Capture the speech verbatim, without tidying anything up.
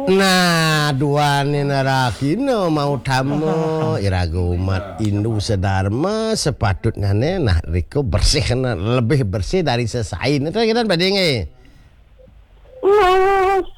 Nah, duane narakino mau tamo irago umat Hindu sedharma sepatutnya nah riko bersih lebih bersih dari sesain itu kita badenge. Iya.